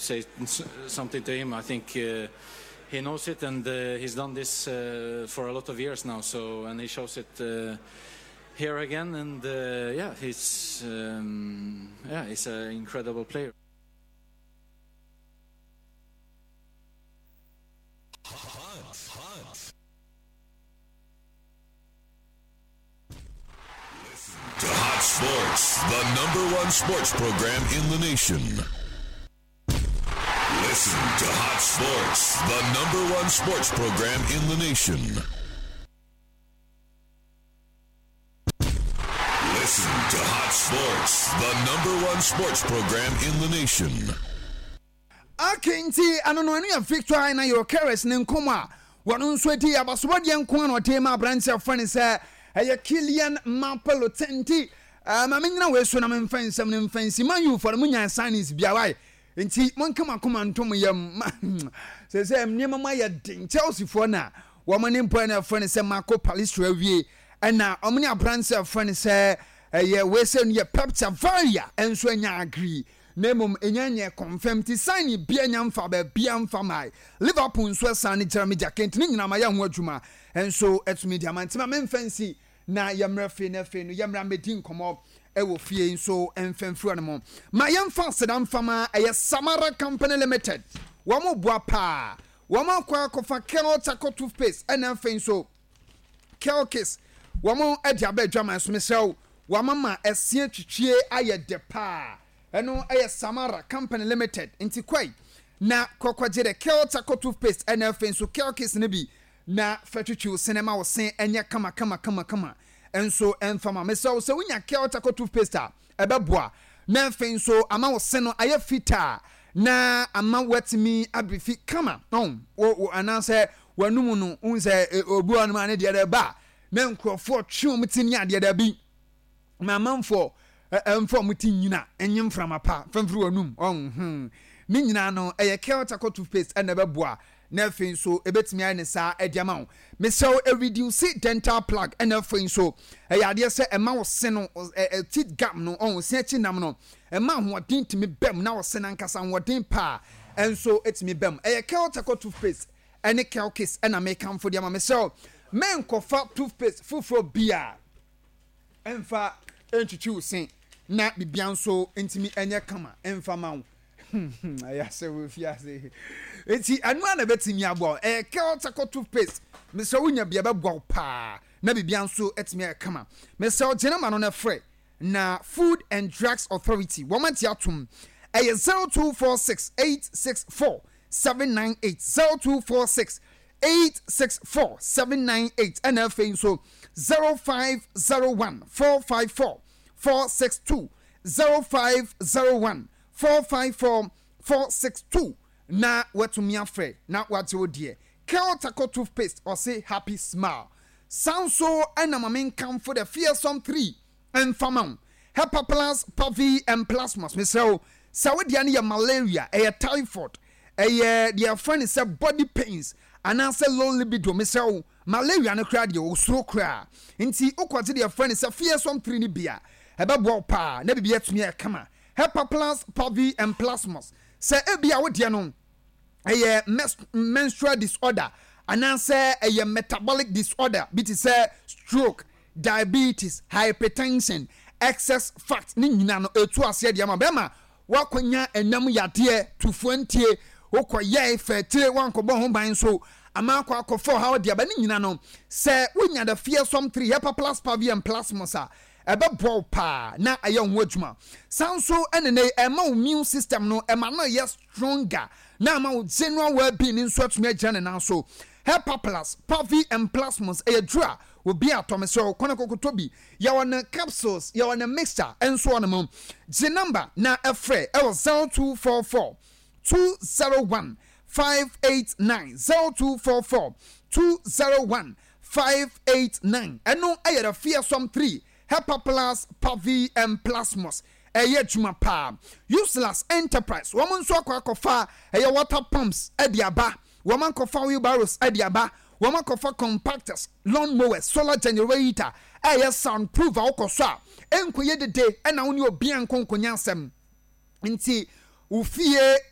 say something to him. I think he knows it, and he's done this for a lot of years now. So, and he shows it here again, and he's an incredible player. To Hot Sports, the #1 sports program in the nation. Listen to Hot Sports, the #1 sports program in the nation. Listen to Hot Sports, the #1 sports program in the nation. Akinti anono anu Victor na your carers ne nkoma wonu nso di abasobodi enko na otema branch afani say eye Kylian Mbappé tenti ma menyina we so na memfansam ne mfansi man you for munya signs bia why enti monkama koma ntom yam say mnyema ma ya den Chelsea for na wo mane mpo na afani say Marco Palestra wie na omni branch afani say eye we say no ye Pepta Varia enso anya agree Nemum enyanye confirm ti sign bia nyamfa ba bia mfa mai Liverpool nso san Jeremy Jakent ni nyina ma ya ho adwuma enso etumi diamantima memfansi na yamra fe na fe no yamra medin komo ewo fie nso emfamfru no mo ma yamfa sedam fama eye Samara Company Limited wamo boa pa wamo kwa kofa Keno Taco toothpaste ena fe nso Kelkis wamo edi abadwama nso mesel wamama esie twitwie aye de pa eno eye Samara Company Limited inti kwai na kokwaje de Keno Taco toothpaste ena fe nso Kelkis ne bi na fetwitwi cinema wo sen enya kama enso enfama meso se wunya Keno Taco toothpaste ebeboa na fe nso ama wo sen no aye fita na ama wetimi abrifi kama wo ananse wanum no unse obu anu ane de ba na nkrofo twum mtini ade da bi mamanfo emfo mutin nyina enyim framapa famfiri wanum ni nyina no eye Keno Taco toothpaste ena beboa na fin so ebetimi ay ne sa ediama wo mesew reduce dental plug ena fin so yade se ema wo se no teeth gum no on se achi nam no ema hoden timi bem na wo se nankasa hoden pa enso etimi bem Keno Taco toothpaste ene Kelkis ena me kan fo diama mesew men kofa toothpaste fufuro bia emfa entwitwi sen na bibia nso entimi enye kama emfa ma wo ayase we fiase eti anu ana betimi agbo Keno Taco toothpaste me so wunya bia bebgo pa na bibia nso etimi kama me so jenama no na frɛ na Food and Drugs Authority womanti atum 0246864798 0246864798 and afei so 0501454462 0501454462 na watumi afre na wate odie Keno Taco toothpaste or say happy smile sound so and mamen come for the fearsome 3 and famam Hepa Plus Pavi and Plasmas me so Saudi malaria typhoid their friend is body pains and answer low libido me so malaria no crowd you so cry nti ukwati their friend is fearsome 3 ni bia ebebo pa na bibia tumi kama Hepa Plus Pavi and Plasmas say ebia wodie no menstrual disorder and answer metabolic disorder bit say stroke diabetes hypertension excess fat ni nyina no etu ase dia ma bema wakonya enam yade tufuantie okoye fetire wankobo ho ban so ama akofo ha dia ba ni nyina no se wonya the fearsome 3 Hepa Plus Pavi and Plasmas ebebo pa na aye ho adwuma sanso enene ema immune system no ema no yes stronger na ama general well-being nso atumi agya ne na so Hepa Plus Pavi and Plasmas dra will be at Thomas Kona Kokotobi ya wana capsules ya wana mixture enso on mum the number na efre 0244 201 589 0244 201 589 eno ayera fearsome 3 Hepa Plus Pavi and Plasmas juma pa useless enterprise woman so akofa water pumps ediaba woman kofa wheelbarrows ediaba woman kofa compactors lawn mowers solar generator soundproof akoso enkoye dede na woni obi ankonkonya asem nti ufie